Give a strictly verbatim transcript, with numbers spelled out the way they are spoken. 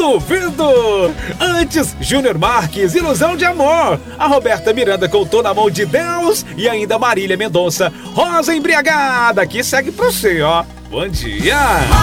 duvido. Antes, Júnior Marques, Ilusão de Amor. A Roberta Miranda contou Na Mão de Deus. E ainda Marília Mendonça, Rosa Embriagada, que segue pra você, ó. Bom dia.